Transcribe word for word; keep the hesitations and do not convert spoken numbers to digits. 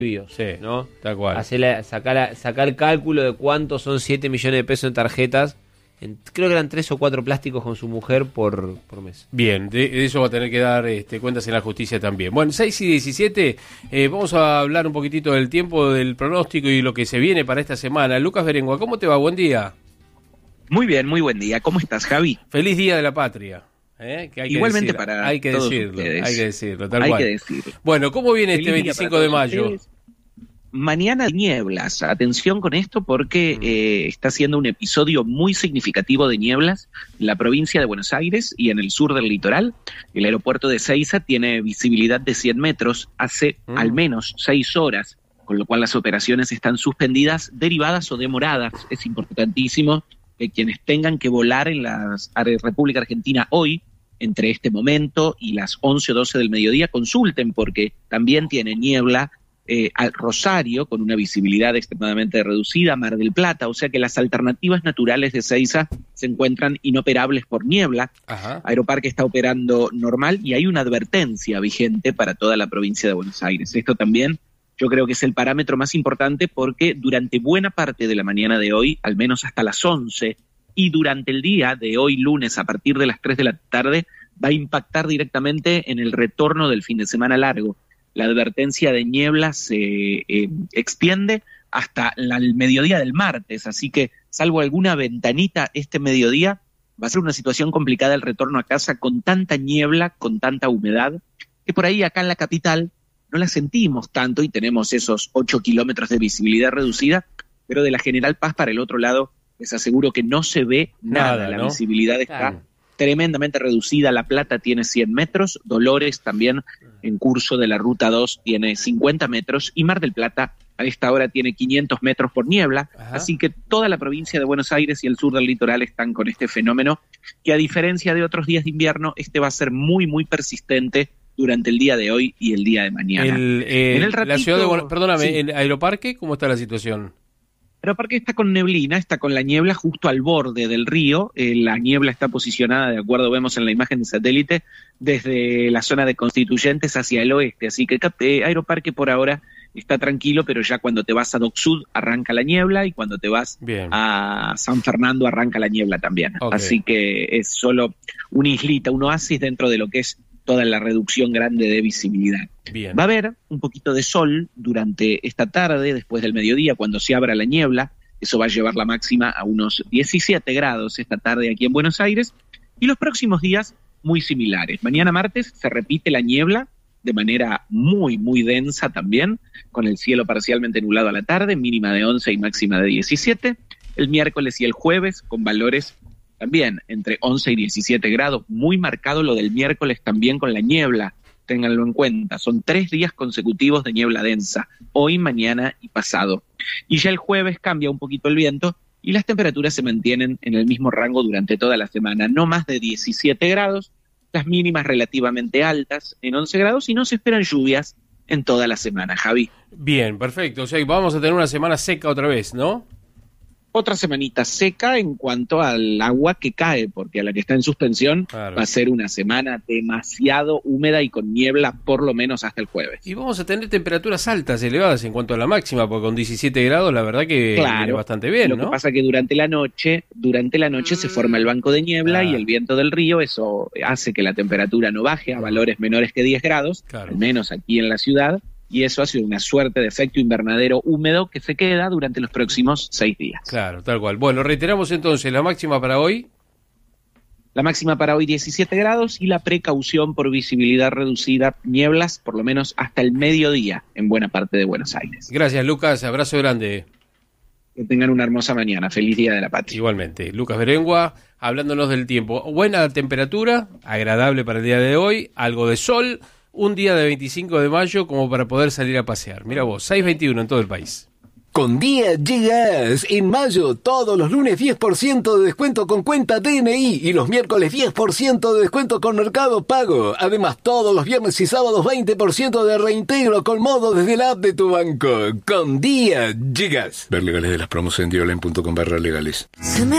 Sí, ¿no? Tal cual. Hacerla, sacar, sacar el cálculo de cuántos son siete millones de pesos en tarjetas. En, creo que eran tres o cuatro plásticos con su mujer por, por mes. Bien, de, de eso va a tener que dar este, cuentas en la justicia también. Bueno, seis y diecisiete, eh, vamos a hablar un poquitito del tiempo, del pronóstico y lo que se viene para esta semana. Lucas Berengua, ¿cómo te va? Buen día. Muy bien, muy buen día. ¿Cómo estás, Javi? Feliz Día de la Patria. ¿Eh? Que hay Igualmente que para hay que todos decirlo, ustedes. hay que decirlo, tal hay cual. que decirlo. Bueno, ¿cómo viene Feliz este día veinticinco para de todos mayo? ustedes. Mañana nieblas. Atención con esto porque mm. eh, está siendo un episodio muy significativo de nieblas en la provincia de Buenos Aires y en el sur del litoral. El aeropuerto de Ezeiza tiene visibilidad de cien metros hace mm. al menos seis horas, con lo cual las operaciones están suspendidas, derivadas o demoradas. Es importantísimo que quienes tengan que volar en la República Argentina hoy, entre este momento y las once o doce del mediodía, consulten porque también tiene niebla eh, al Rosario, con una visibilidad extremadamente reducida, Mar del Plata, o sea que las alternativas naturales de Ezeiza se encuentran inoperables por niebla. Ajá. Aeroparque está operando normal y hay una advertencia vigente para toda la provincia de Buenos Aires. Esto también yo creo que es el parámetro más importante porque durante buena parte de la mañana de hoy, al menos hasta las once, y durante el día de hoy lunes a partir de las tres de la tarde va a impactar directamente en el retorno del fin de semana largo. La advertencia de niebla se eh, extiende hasta la, el mediodía del martes, así que salvo alguna ventanita este mediodía, va a ser una situación complicada el retorno a casa con tanta niebla, con tanta humedad, que por ahí acá en la capital no la sentimos tanto y tenemos esos ocho kilómetros de visibilidad reducida, pero de la General Paz para el otro lado les aseguro que no se ve nada, nada la ¿no? visibilidad está claro. tremendamente reducida. La Plata tiene cien metros, Dolores también en curso de la Ruta dos tiene cincuenta metros y Mar del Plata a esta hora tiene quinientos metros por niebla, Ajá. así que toda la provincia de Buenos Aires y el sur del litoral están con este fenómeno que a diferencia de otros días de invierno, este va a ser muy muy persistente durante el día de hoy y el día de mañana. El, eh, en el ratito, la ciudad de Buenos, perdóname, sí. ¿En Aeroparque cómo está la situación? Aeroparque está con neblina, está con la niebla justo al borde del río. Eh, la niebla está posicionada, de acuerdo vemos en la imagen de satélite, desde la zona de Constituyentes hacia el oeste. Así que eh, Aeroparque por ahora está tranquilo, pero ya cuando te vas a Dock Sud arranca la niebla y cuando te vas Bien. a San Fernando arranca la niebla también. Okay. Así que es solo una islita, un oasis dentro de lo que es toda la reducción grande de visibilidad. Bien. Va a haber un poquito de sol durante esta tarde, después del mediodía, cuando se abra la niebla. Eso va a llevar la máxima a unos diecisiete grados esta tarde aquí en Buenos Aires. Y los próximos días muy similares. Mañana martes se repite la niebla de manera muy, muy densa también, con el cielo parcialmente nublado a la tarde, mínima de once y máxima de diecisiete. El miércoles y el jueves con valores también entre once y diecisiete grados, muy marcado lo del miércoles también con la niebla, ténganlo en cuenta, son tres días consecutivos de niebla densa, hoy, mañana y pasado. Y ya el jueves cambia un poquito el viento y las temperaturas se mantienen en el mismo rango durante toda la semana, no más de diecisiete grados, las mínimas relativamente altas en once grados y no se esperan lluvias en toda la semana, Javi. Bien, perfecto, o sea, vamos a tener una semana seca otra vez, ¿no? Otra semanita seca en cuanto al agua que cae, porque a la que está en suspensión claro. va a ser una semana demasiado húmeda y con niebla por lo menos hasta el jueves. Y vamos a tener temperaturas altas, elevadas en cuanto a la máxima, porque con diecisiete grados la verdad que claro, viene bastante bien, lo ¿no? Lo que pasa es que durante la noche, durante la noche mm. se forma el banco de niebla ah. y el viento del río, eso hace que la temperatura no baje a valores menores que diez grados, claro. al menos aquí en la ciudad, y eso hace una suerte de efecto invernadero húmedo que se queda durante los próximos seis días. Claro, tal cual. Bueno, reiteramos entonces la máxima para hoy. La máxima para hoy diecisiete grados y la precaución por visibilidad reducida, nieblas por lo menos hasta el mediodía en buena parte de Buenos Aires. Gracias, Lucas. Abrazo grande. Que tengan una hermosa mañana. Feliz Día de la Patria. Igualmente. Lucas Berengua, hablándonos del tiempo. Buena temperatura, agradable para el día de hoy, algo de sol. Un día de veinticinco de mayo como para poder salir a pasear. Mira vos, seis veintiuno en todo el país. Con Día llegas. En mayo, todos los lunes diez por ciento de descuento con cuenta D N I y los miércoles diez por ciento de descuento con Mercado Pago. Además, todos los viernes y sábados veinte por ciento de reintegro con modo desde la app de tu banco. Con Día llegas. Ver legales de las promos en diolen punto com barra legales.